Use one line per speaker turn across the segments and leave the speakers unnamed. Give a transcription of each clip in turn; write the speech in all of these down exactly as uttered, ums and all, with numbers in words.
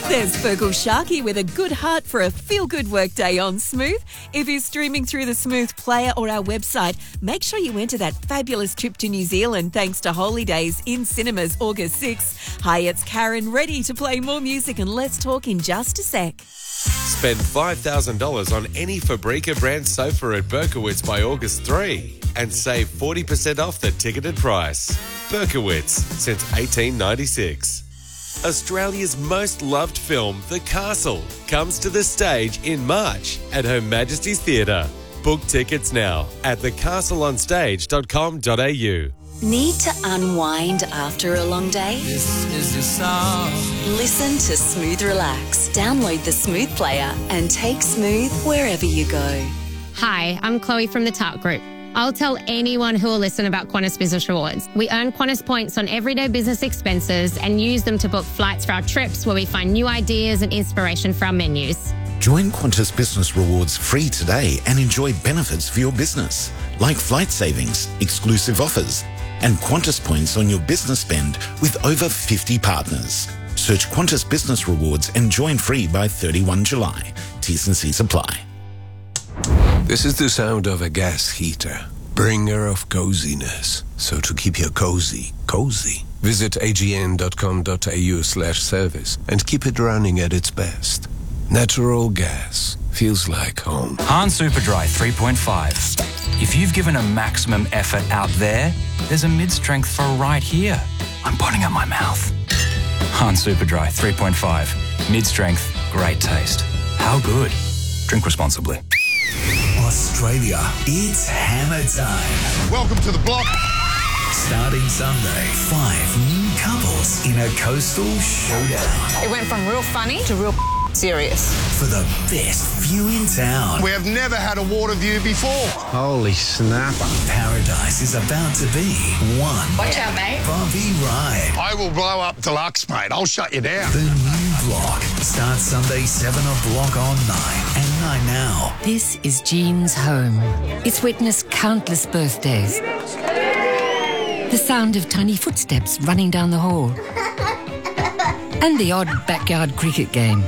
There's Fergal Sharkey with a good heart for a feel-good workday on Smooth. If you're streaming through the Smooth player or our website, make sure you enter that fabulous trip to New Zealand thanks to Holidays in cinemas August sixth. Hi, it's Karen, ready to play more music, and let's talk in just a sec.
Spend five thousand dollars on any Fabrica brand sofa at Berkowitz by August third and save forty percent off the ticketed price. Berkowitz, since eighteen ninety-six. Australia's most loved film, The Castle, comes to the stage in March at Her Majesty's Theatre. Book tickets now at the castle on stage dot com dot a u.
Need to unwind after a long day?
This is your song.
Listen to Smooth Relax. Download the Smooth player and take Smooth wherever you go.
Hi, I'm Chloe from the Tart Group. I'll tell anyone who will listen about Qantas Business Rewards. We earn Qantas points on everyday business expenses and use them to book flights for our trips where we find new ideas and inspiration for our menus.
Join Qantas Business Rewards free today and enjoy benefits for your business, like flight savings, exclusive offers, and Qantas points on your business spend with over fifty partners. Search Qantas Business Rewards and join free by thirty-first of July. T's and C's apply.
This is the sound of a gas heater, bringer of coziness. So to keep your cozy, cozy, visit agn.com.au slash service and keep it running at its best. Natural gas feels like home.
Hahn Superdry three point five. If you've given a maximum effort out there, there's a mid-strength for right here. I'm putting up my mouth. Hahn Superdry three point five. Mid-strength, great taste. How good? Drink responsibly.
Australia, it's hammer time.
Welcome to the block.
Starting Sunday, five new couples in a coastal showdown.
It went from real funny to real serious.
For the best view in town.
We have never had a water view before.
Holy snapper.
Paradise is about to be one.
Watch out, mate.
Bumpy ride.
I will blow up Deluxe, mate. I'll shut you down.
The new block starts Sunday, seven o'clock on nine and nine now.
This is Jean's home. It's witnessed countless birthdays. The sound of tiny footsteps running down the hall. And the odd backyard cricket game.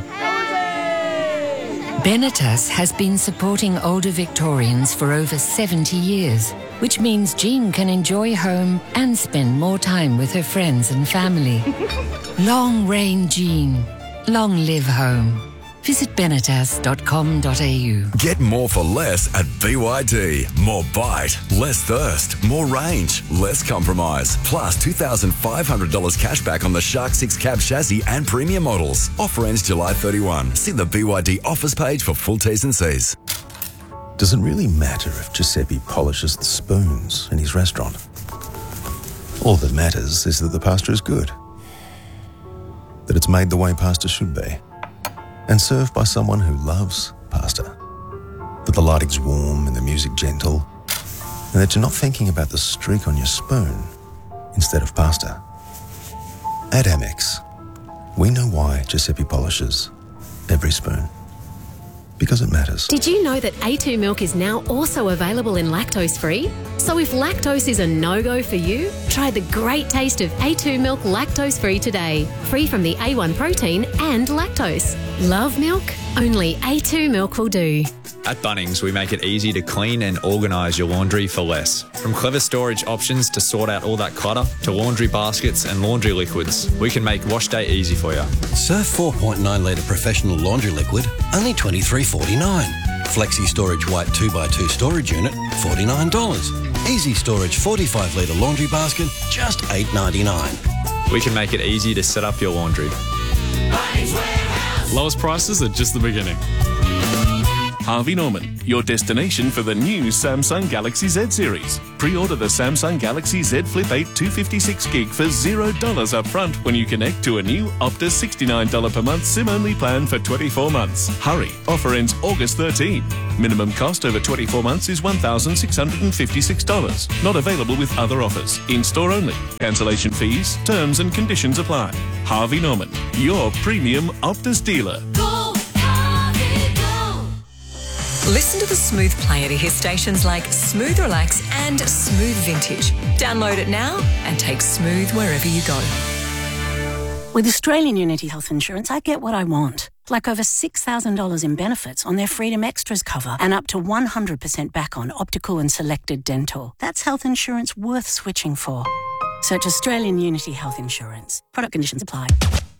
Benetas has been supporting older Victorians for over seventy years, which means Jean can enjoy home and spend more time with her friends and family. Long reign Jean. Long live home. Visit benetas dot com dot a u.
Get more for less at B Y D. More bite, less thirst, more range, less compromise. Plus two thousand five hundred dollars cash back on the Shark six cab chassis and premium models. Offer ends July thirty-first. See the B Y D offers page for full T's and C's.
Does it really matter if Giuseppe polishes the spoons in his restaurant? All that matters is that the pasta is good. That it's made the way pasta should be. And served by someone who loves pasta. That the lighting's warm and the music gentle. And that you're not thinking about the streak on your spoon instead of pasta. At Amex, we know why Giuseppe polishes every spoon. Because it matters.
Did you know that A two milk is now also available in lactose-free? So if lactose is a no-go for you, try the great taste of A two milk lactose-free today. Free from the A one protein and lactose. Love milk? Only A two milk will do.
At Bunnings, we make it easy to clean and organise your laundry for less. From clever storage options to sort out all that clutter, to laundry baskets and laundry liquids, we can make wash day easy for you.
Surf four point nine litre professional laundry liquid, only twenty-three forty-nine. Flexi Storage White two by two storage unit, forty-nine dollars. Easy Storage forty-five litre laundry basket, just eight ninety-nine.
We can make it easy to set up your laundry.
Lowest prices are just the beginning. Harvey Norman, your destination for the new Samsung Galaxy Z series. Pre-order the Samsung Galaxy Z Flip eight two fifty-six gig for zero dollars up front when you connect to a new Optus sixty-nine dollars per month SIM-only plan for twenty-four months. Hurry, offer ends August thirteenth. Minimum cost over twenty-four months is one thousand six hundred fifty-six dollars. Not available with other offers. In-store only. Cancellation fees, terms and conditions apply. Harvey Norman, your premium Optus dealer.
Listen to the Smooth player to hear stations like Smooth Relax and Smooth Vintage. Download it now and take Smooth wherever you go.
With Australian Unity Health Insurance, I get what I want. Like over six thousand dollars in benefits on their Freedom Extras cover and up to one hundred percent back on optical and selected dental. That's health insurance worth switching for. Search Australian Unity Health Insurance. Product conditions apply.